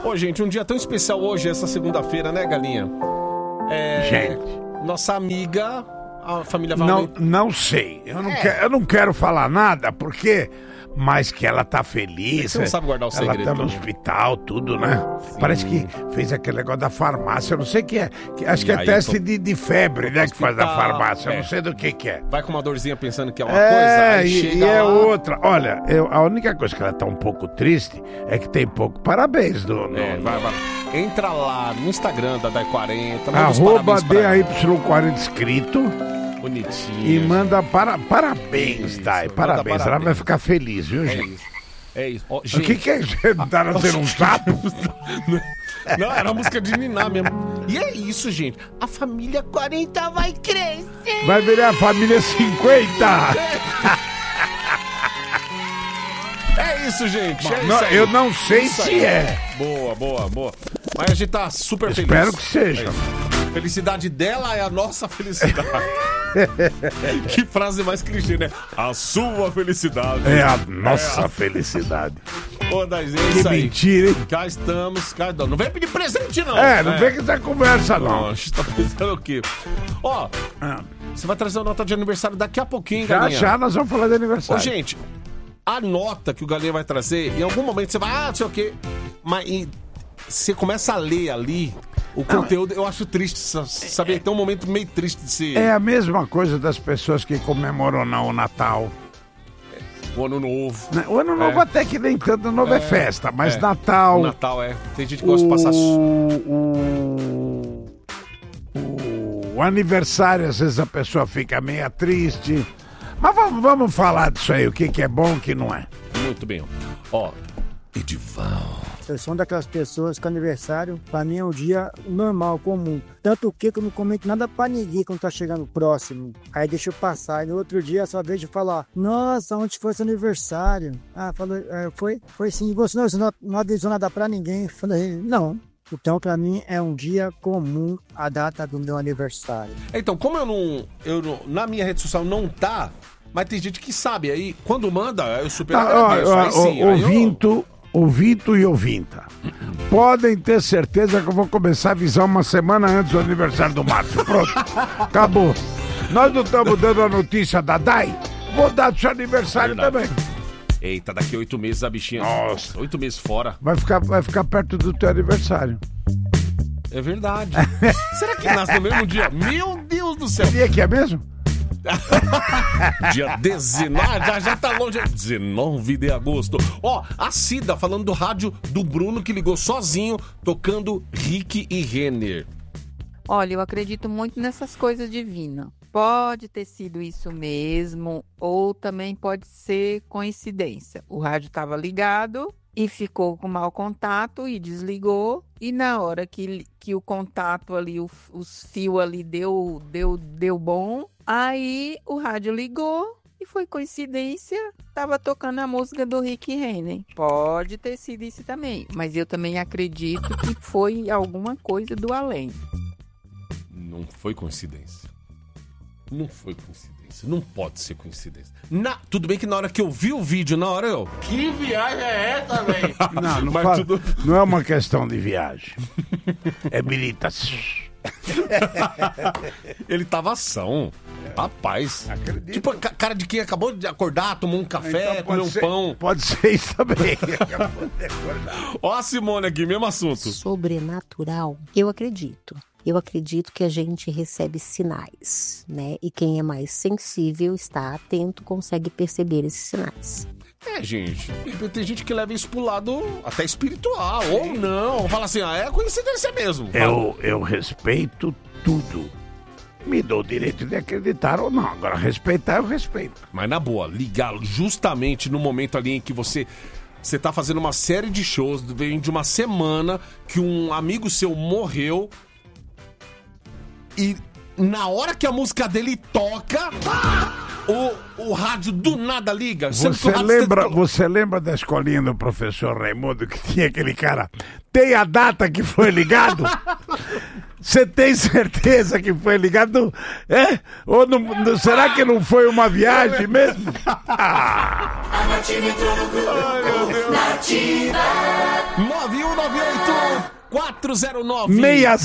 Ô, gente, um dia tão especial hoje, essa segunda-feira, né, Galinha? Gente. Nossa amiga, a família Não sei. Eu não quero falar nada, porque... Mas que ela tá feliz. Você não sabe guardar o segredo. Ela tá no hospital, tudo, né? Sim. Parece que fez aquele negócio da farmácia. Eu não sei o que é. Acho que é teste de febre, né? Que faz da farmácia. Eu não sei do que é. Vai com uma dorzinha pensando que é uma coisa, aí chega e é lá... outra. Olha, a única coisa que ela tá um pouco triste é que tem pouco parabéns vai. Entra lá no Instagram da DAI40. @DAY40 escrito. Bonitinho. E manda parabéns, Dai. Parabéns. Ela vai ficar feliz, viu, gente? É isso. Oh, o que é isso? Tá nascendo um sapo? Não, era uma música de ninar mesmo. E é isso, gente. A família 40 vai crescer. Vai virar a família 50. É isso, gente. Eu não sei se é. Boa. Mas a gente tá super feliz. Espero que seja. A felicidade dela é a nossa felicidade. Que frase mais clichê, né? A sua felicidade. É a nossa felicidade. Ô, Daizinho, é que isso aí. Mentira, hein? Cá estamos. Não vem pedir presente, não. Não vem com essa conversa, não. A gente tá pensando o quê? Ó, você vai trazer a nota de aniversário daqui a pouquinho, Galinha. Já nós vamos falar de aniversário. Ô, gente, a nota que o Galinha vai trazer, em algum momento você vai, não sei o quê, mas você começa a ler ali... O conteúdo, eu acho triste, sabe? Tem um momento meio triste de se... É a mesma coisa das pessoas que comemoram o Natal. O Ano Novo. O Ano Novo até que nem tanto, Ano Novo é festa, mas Natal... O Natal tem gente que gosta de passar... O aniversário, às vezes a pessoa fica meio triste. Mas vamos falar disso aí, o que é bom e o que não é. Muito bem. Ó, Edivaldo. Eu sou uma daquelas pessoas que aniversário, pra mim, é um dia normal, comum. Tanto que eu não comento nada pra ninguém quando tá chegando próximo. Aí deixa eu passar. E no outro dia, só vejo falar, nossa, onde foi seu aniversário? Ah, falou, foi sim. E você não avisou nada pra ninguém? Falei, não. Então, pra mim, é um dia comum a data do meu aniversário. Então, como eu não na minha rede social não tá, mas tem gente que sabe. Aí, quando manda, eu super agradeço. Aí sim, Ouvinte e ouvinta, podem ter certeza que eu vou começar a avisar uma semana antes do aniversário do Márcio. Pronto, acabou. Nós não estamos dando a notícia da Dai, vou dar do seu aniversário também. Eita, daqui 8 meses a bichinha... Nossa. 8 meses fora. Vai ficar perto do teu aniversário. É verdade. Será que nasce no mesmo dia? Meu Deus do céu. Que dia que é mesmo? Dia 19, já tá longe. 19 de agosto. Ó, a Cida falando do rádio do Bruno que ligou sozinho, tocando Rick e Renner. Olha, eu acredito muito nessas coisas divinas. Pode ter sido isso mesmo, ou também pode ser coincidência. O rádio estava ligado e ficou com mau contato e desligou. E na hora que o contato ali, o fio ali deu bom, aí o rádio ligou e foi coincidência. Tava tocando a música do Rick Renner. Pode ter sido isso também, mas eu também acredito que foi alguma coisa do além. Não foi coincidência. Não foi coincidência. Não pode ser coincidência. Tudo bem que na hora que eu vi o vídeo, na hora eu... Que viagem é essa, velho? Não é uma questão de viagem. É militação. Ele tava ação. Rapaz. Acredito. Tipo, cara de quem acabou de acordar, tomou um café, então comeu um pão. Pode ser isso também. Ó a Simone aqui, mesmo assunto. Sobrenatural, eu acredito. Eu acredito que a gente recebe sinais, né? E quem é mais sensível, está atento, consegue perceber esses sinais. Gente, tem gente que leva isso pro lado até espiritual, ou não. Fala assim, é coincidência mesmo. Eu respeito tudo. Me dou o direito de acreditar ou não. Agora, respeitar, eu respeito. Mas na boa, ligar justamente no momento ali em que você tá fazendo uma série de shows, vem de uma semana que um amigo seu morreu... E na hora que a música dele toca, o rádio do nada liga. Você lembra da escolinha do professor Raimundo que tinha aquele cara? Tem a data que foi ligado? Você tem certeza que foi ligado? É? Ou não, será que não foi uma viagem mesmo? A Nativa entrou no grupo. Nativa. 9198 409 60